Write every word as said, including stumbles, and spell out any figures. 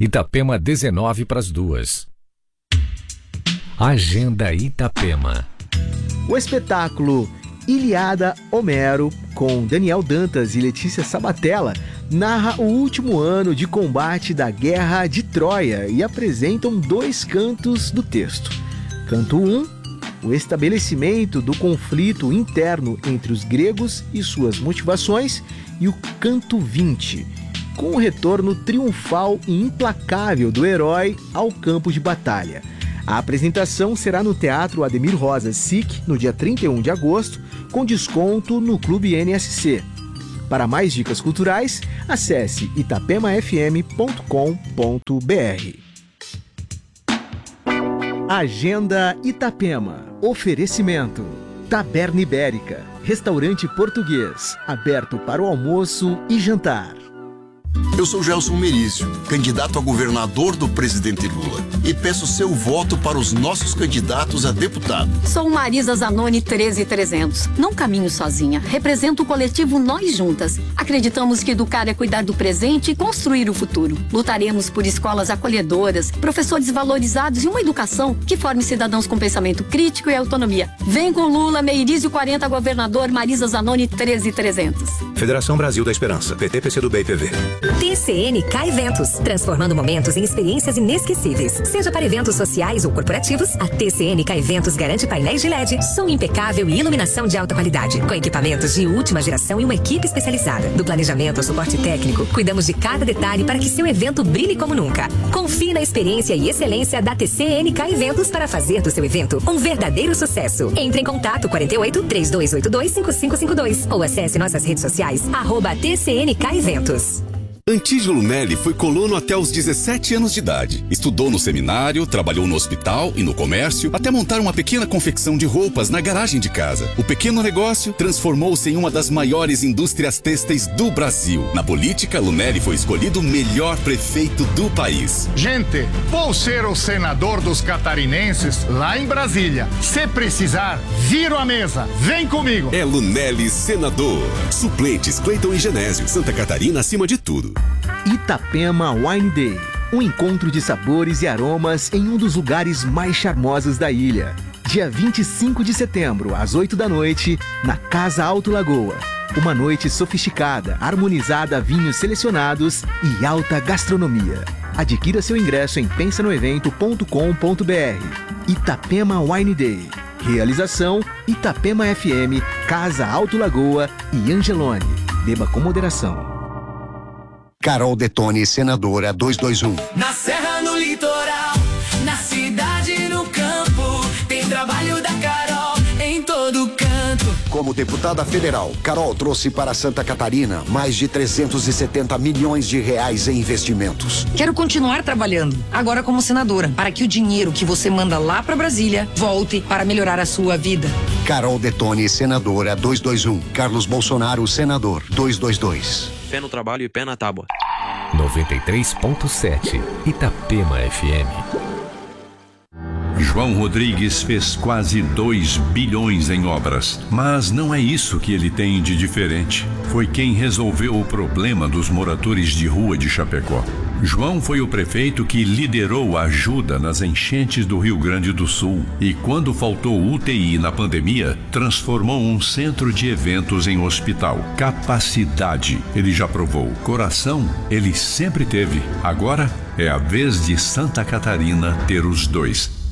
Itapema dezenove para as duas. Agenda Itapema. O espetáculo Ilíada Homero, com Daniel Dantas e Letícia Sabatella, narra o último ano de combate da Guerra de Troia e apresentam dois cantos do texto. Canto um, o estabelecimento do conflito interno entre os gregos e suas motivações, e o canto vinte, com o retorno triunfal e implacável do herói ao campo de batalha. A apresentação será no Teatro Ademir Rosa S I C no dia trinta e um de agosto, com desconto no Clube N S C. Para mais dicas culturais, acesse itapema f m ponto com ponto b r. Agenda Itapema. Oferecimento: Taberna Ibérica, restaurante português, aberto para o almoço e jantar. Eu sou Gelson Merizio, candidato a governador do presidente Lula, e peço seu voto para os nossos candidatos a deputado. Sou Marisa Zanoni treze mil e trezentos. Não caminho sozinha, represento o coletivo Nós Juntas. Acreditamos que educar é cuidar do presente e construir o futuro. Lutaremos por escolas acolhedoras, professores valorizados e uma educação que forme cidadãos com pensamento crítico e autonomia. Vem com Lula, Merizio quarenta, governador, Marisa Zanoni treze mil e trezentos. Federação Brasil da Esperança, P T, P C do B e P V. T C N K Eventos, transformando momentos em experiências inesquecíveis. Seja para eventos sociais ou corporativos, a T C N K Eventos garante painéis de L E D, som impecável e iluminação de alta qualidade, com equipamentos de última geração e uma equipe especializada. Do planejamento ao suporte técnico, cuidamos de cada detalhe para que seu evento brilhe como nunca. Confie na experiência e excelência da T C N K Eventos para fazer do seu evento um verdadeiro sucesso. Entre em contato quarenta e oito, trinta e dois oitenta e dois, cinquenta e cinco cinquenta e dois ou acesse nossas redes sociais, arroba T C N K Eventos. Antídio Lunelli foi colono até os dezessete anos de idade. Estudou no seminário, trabalhou no hospital e no comércio, até montar uma pequena confecção de roupas na garagem de casa. O pequeno negócio transformou-se em uma das maiores indústrias têxteis do Brasil. Na política, Lunelli foi escolhido o melhor prefeito do país. Gente, vou ser o senador dos catarinenses lá em Brasília. Se precisar, viro a mesa. Vem comigo. É Lunelli senador. Suplentes Cleiton e Genésio. Santa Catarina acima de tudo. Itapema Wine Day, um encontro de sabores e aromas em um dos lugares mais charmosos da ilha. Dia vinte e cinco de setembro, às oito da noite, na Casa Alto Lagoa. Uma noite sofisticada, harmonizada a vinhos selecionados e alta gastronomia. Adquira seu ingresso em pensa no evento ponto com ponto b r. Itapema Wine Day. Realização: Itapema F M, Casa Alto Lagoa e Angelone. Beba com moderação. Carol Detone, senadora duzentos e vinte e um. Na serra, no litoral, na cidade, no campo, tem trabalho da Carol em todo canto. Como deputada federal, Carol trouxe para Santa Catarina mais de trezentos e setenta milhões de reais em investimentos. Quero continuar trabalhando, agora como senadora, para que o dinheiro que você manda lá para Brasília volte para melhorar a sua vida. Carol Detone, senadora duzentos e vinte e um. Carlos Bolsonaro, senador duzentos e vinte e dois. Pé no trabalho e pé na tábua. noventa e três ponto sete Itapema F M. João Rodrigues fez quase dois bilhões em obras, mas não é isso que ele tem de diferente. Foi quem resolveu o problema dos moradores de rua de Chapecó. João foi o prefeito que liderou a ajuda nas enchentes do Rio Grande do Sul e, quando faltou U T I na pandemia, transformou um centro de eventos em hospital. Capacidade, ele já provou. Coração, ele sempre teve. Agora é a vez de Santa Catarina ter os dois.